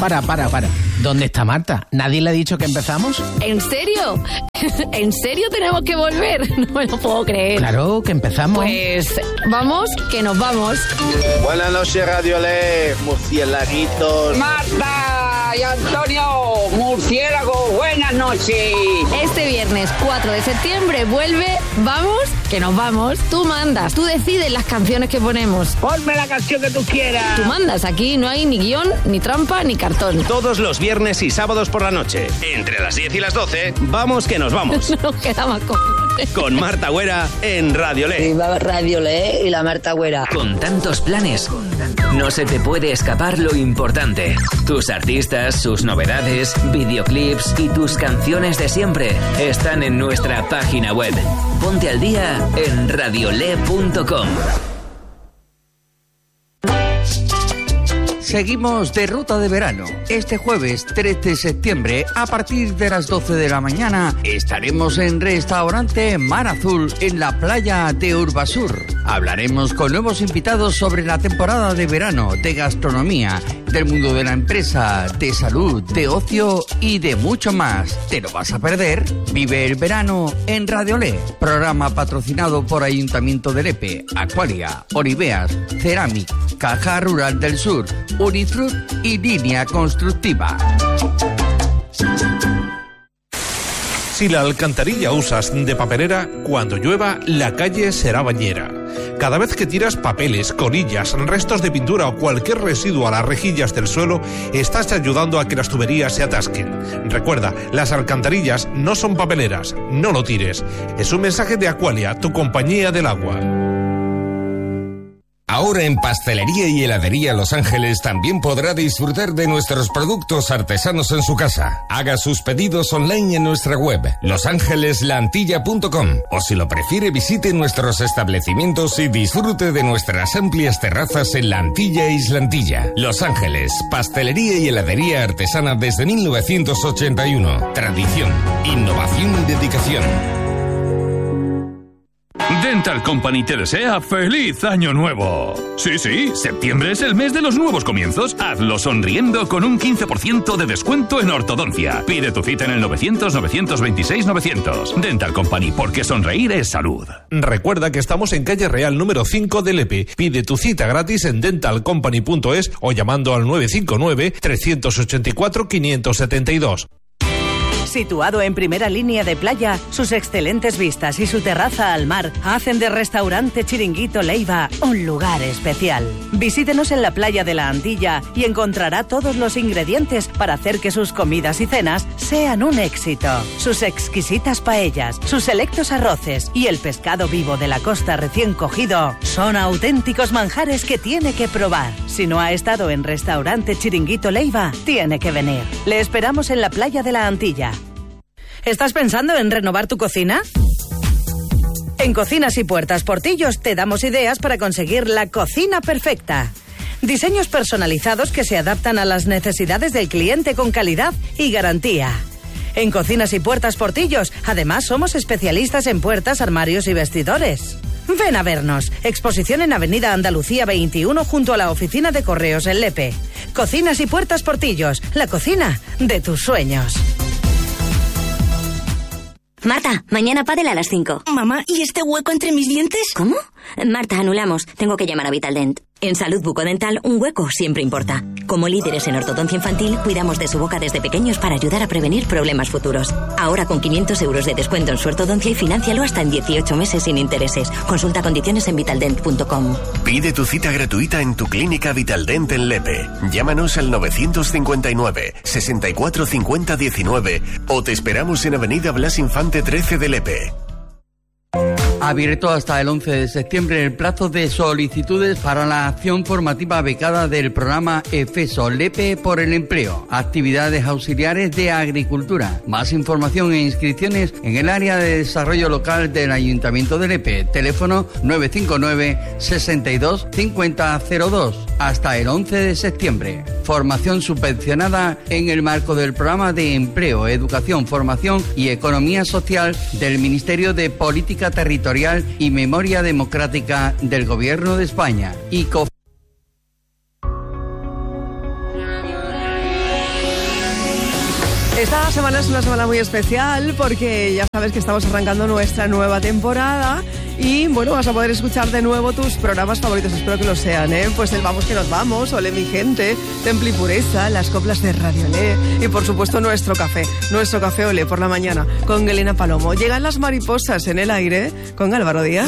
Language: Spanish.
para. ¿Dónde está Marta? ¿Nadie le ha dicho que empezamos? ¿En serio? ¿En serio tenemos que volver? No me lo puedo creer. Claro, que empezamos. Pues vamos, que nos vamos. Buenas noches, Radio Le, murciélaguitos. Marta y Antonio, murciélagos, buenas noches. Este viernes 4 de septiembre vuelve Vamos, que nos vamos. Tú mandas, tú decides las canciones que ponemos. Ponme la canción que tú quieras. Tú mandas, aquí no hay ni guión, ni trampa, ni cartón. Todos los viernes y sábados por la noche, entre las 10 y las 12, vamos que nos vamos. Nos quedamos con Marta Güera en Radio Le. Viva Radio Le y la Marta Güera. Con tantos planes, no se te puede escapar lo importante. Tus artistas, sus novedades, videoclips y tus canciones de siempre están en nuestra página web. Ponte al día en radiole.com. Seguimos de ruta de verano. Este jueves 3 de septiembre, a partir de las 12 de la mañana, estaremos en Restaurante Mar Azul en la playa de Urbasur. Hablaremos con nuevos invitados sobre la temporada de verano, de gastronomía, del mundo de la empresa, de salud, de ocio y de mucho más. ¿Te lo vas a perder? Vive el verano en Radio Le. Programa patrocinado por Ayuntamiento de Lepe, Aqualia, Oliveas, Ceramic, Caja Rural del Sur, Unifrut y Línea Constructiva. Si la alcantarilla usas de papelera, cuando llueva, la calle será bañera. Cada vez que tiras papeles, colillas, restos de pintura o cualquier residuo a las rejillas del suelo, estás ayudando a que las tuberías se atasquen. Recuerda, las alcantarillas no son papeleras, no lo tires. Es un mensaje de Aqualia, tu compañía del agua. Ahora en Pastelería y Heladería Los Ángeles también podrá disfrutar de nuestros productos artesanos en su casa. Haga sus pedidos online en nuestra web, losangeles.laantilla.com, o si lo prefiere visite nuestros establecimientos y disfrute de nuestras amplias terrazas en La Antilla e Islantilla. Los Ángeles, Pastelería y Heladería artesana desde 1981. Tradición, innovación y dedicación. Dental Company te desea ¡Feliz Año Nuevo! Sí, septiembre es el mes de los nuevos comienzos. Hazlo sonriendo con un 15% de descuento en ortodoncia. Pide tu cita en el 900-926-900. Dental Company, porque sonreír es salud. Recuerda que estamos en calle Real número 5 de Lepe. Pide tu cita gratis en dentalcompany.es o llamando al 959-384-572. Situado en primera línea de playa, sus excelentes vistas y su terraza al mar hacen de Restaurante Chiringuito Leiva un lugar especial. Visítenos en la playa de La Antilla y encontrará todos los ingredientes para hacer que sus comidas y cenas sean un éxito. Sus exquisitas paellas, sus selectos arroces y el pescado vivo de la costa recién cogido son auténticos manjares que tiene que probar. Si no ha estado en Restaurante Chiringuito Leiva, tiene que venir. Le esperamos en la playa de La Antilla. ¿Estás pensando en renovar tu cocina? En Cocinas y Puertas Portillos te damos ideas para conseguir la cocina perfecta. Diseños personalizados que se adaptan a las necesidades del cliente con calidad y garantía. En Cocinas y Puertas Portillos, además, somos especialistas en puertas, armarios y vestidores. Ven a vernos. Exposición en Avenida Andalucía 21 junto a la oficina de correos en Lepe. Cocinas y Puertas Portillos, la cocina de tus sueños. Marta, mañana pádel a las 5. Mamá, ¿y este hueco entre mis dientes? ¿Cómo? Marta, anulamos. Tengo que llamar a Vitaldent. En Salud Bucodental, un hueco siempre importa. Como líderes en ortodoncia infantil, cuidamos de su boca desde pequeños para ayudar a prevenir problemas futuros. Ahora con 500 euros de descuento en su ortodoncia y financialo hasta en 18 meses sin intereses. Consulta condiciones en vitaldent.com. Pide tu cita gratuita en tu clínica Vitaldent en Lepe. Llámanos al 959 64 50 19 o te esperamos en Avenida Blas Infante 13 de Lepe. Abierto hasta el 11 de septiembre el plazo de solicitudes para la acción formativa becada del programa EFESO Lepe por el empleo. Actividades auxiliares de agricultura. Más información e inscripciones en el área de desarrollo local del Ayuntamiento de Lepe. Teléfono 959 62 50 02. Hasta el 11 de septiembre. Formación subvencionada en el marco del programa de empleo, educación, formación y economía social del Ministerio de Política Territorial y Memoria Democrática del Gobierno de España. Esta semana es una semana muy especial porque ya sabes que estamos arrancando nuestra nueva temporada y bueno, vas a poder escuchar de nuevo tus programas favoritos, espero que lo sean, pues el Vamos que nos vamos, Ole mi gente, Temple y Pureza, las coplas de Radio Olé y por supuesto nuestro café Olé por la mañana con Elena Palomo. Llegan las mariposas en el aire con Álvaro Díaz.